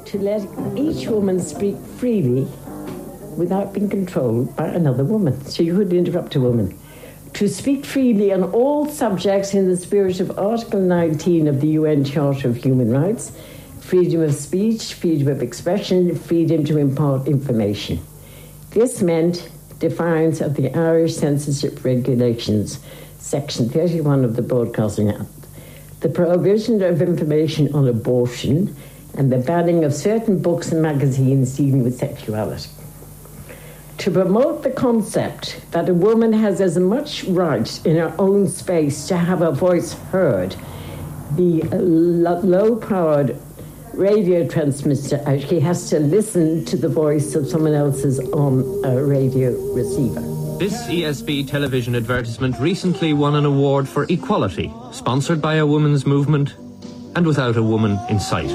to let each woman speak freely without being controlled by another woman. So you could interrupt a woman. To speak freely on all subjects in the spirit of Article 19 of the UN Charter of Human Rights, freedom of speech, freedom of expression, freedom to impart information. This meant defiance of the Irish Censorship Regulations, Section 31 of the Broadcasting Act, the prohibition of information on abortion, and the banning of certain books and magazines dealing with sexuality. To promote the concept that a woman has as much right in her own space to have her voice heard, the low-powered radio transmitter actually has to listen to the voice of someone else's on a radio receiver. This ESB television advertisement recently won an award for equality, sponsored by a women's movement and without a woman in sight.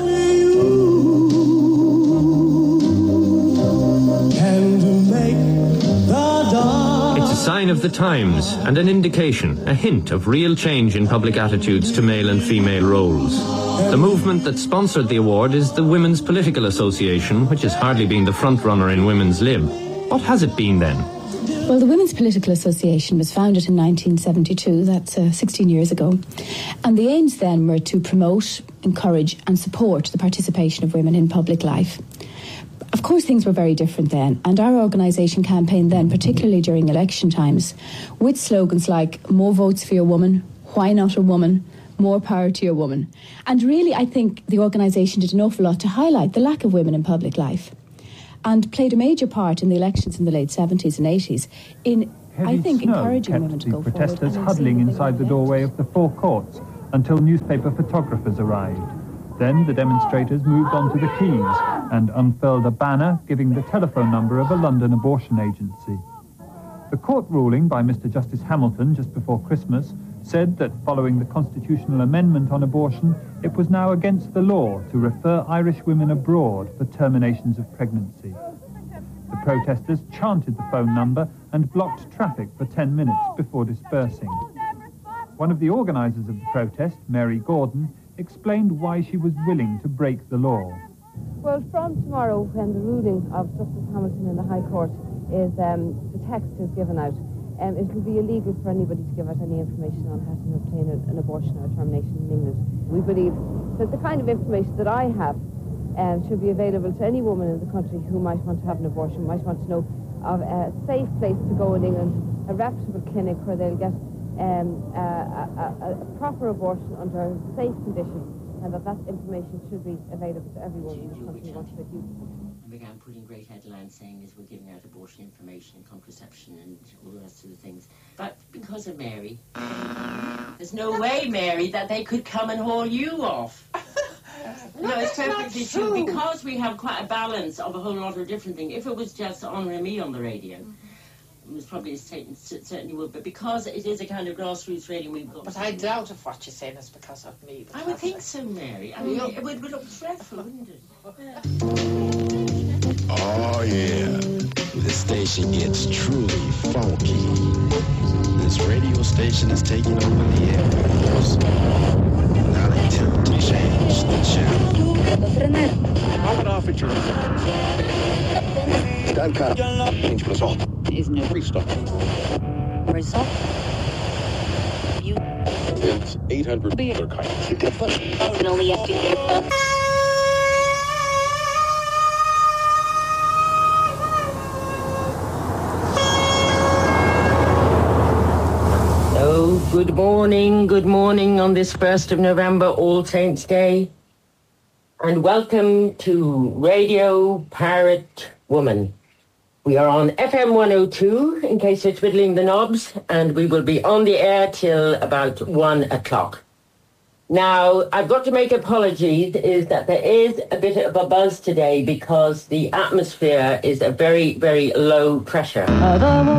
It's a sign of the times and an indication, a hint of real change in public attitudes to male and female roles. The movement that sponsored the award is the Women's Political Association, which has hardly been the front-runner in Women's Lib. What has it been then? Well, the Women's Political Association was founded in 1972, that's 16 years ago, and the aims then were to promote, encourage and support the participation of women in public life. Of course, things were very different then, and our organisation campaigned then, particularly during election times, with slogans like "More votes for your woman," "Why not a woman?" "More power to your woman." And really, I think the organisation did an awful lot to highlight the lack of women in public life, and played a major part in the elections in the late 70s and 80s in, I think, encouraging women to go forward. Protesters huddling inside the doorway of the four courts until newspaper photographers arrived. Then the demonstrators moved on to the quays and unfurled a banner giving the telephone number of a London abortion agency. The court ruling by Mr. Justice Hamilton just before Christmas said that following the constitutional amendment on abortion, it was now against the law to refer Irish women abroad for terminations of pregnancy. The protesters chanted the phone number and blocked traffic for 10 minutes before dispersing. One of the organisers of the protest, Mary Gordon, explained why she was willing to break the law. Well, from tomorrow, when the ruling of Justice Hamilton in the High Court is, the text is given out, it will be illegal for anybody to give out any information on how to obtain an abortion or a termination in England. We believe that the kind of information that I have should be available to any woman in the country who might want to have an abortion, might want to know of a safe place to go in England, a reputable clinic where they'll get a proper abortion under safe conditions, and that information should be available to everyone in the country who wants to use it. And began putting great headlines saying is we're giving out abortion information and contraception and all the rest of the things. But because of Mary, there's no way, Mary, that they could come and haul you off. No, it's perfectly true. Because we have quite a balance of a whole lot of different things. If it was just honouring me on the radio, it was probably certainly would. But because it is a kind of grassroots radio, we've got. But I doubt if what you're saying is because of me. I would think so, Mary. I mean, it would look dreadful, wouldn't it? Yeah. Oh, yeah. This station gets truly funky. This radio station is taking over the airwaves. Now they attempt to change the channel. Knock it off at your... Stand cut. Change result. Isn't it? Restart. Result? You... It's 800... And only have to... Good morning on this 1st of November, All Saints' Day. And welcome to Radio Pirate Woman. We are on FM 102, in case you're twiddling the knobs, and we will be on the air till about 1 o'clock. Now, I've got to make apologies, is that there is a bit of a buzz today because the atmosphere is a very, very low pressure.